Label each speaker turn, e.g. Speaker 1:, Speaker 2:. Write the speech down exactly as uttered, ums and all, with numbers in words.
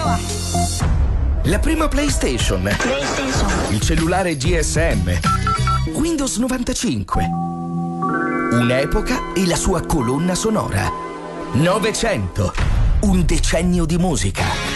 Speaker 1: qua.
Speaker 2: La prima PlayStation.
Speaker 1: PlayStation.
Speaker 2: Il cellulare G S M. Windows novantacinque. Un'epoca e la sua colonna sonora. Novecento. Un decennio di musica.